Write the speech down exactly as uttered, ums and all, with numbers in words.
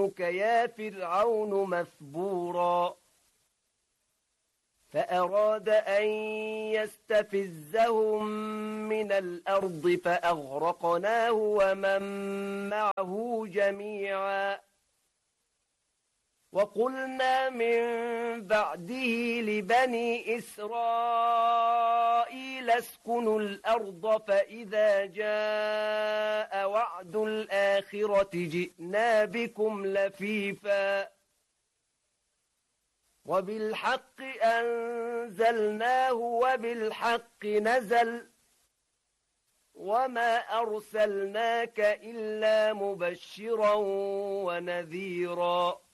ظنك يا فرعون مثبورا فأراد أن يستفزهم من الأرض فأغرقناه ومن معه جميعا وقلنا من بعده لبني إسرائيل اسكنوا الأرض فإذا جاء وعد الآخرة جئنا بكم لفيفا وبالحق أنزلناه وبالحق نزل وما أرسلناك إلا مبشرا ونذيرا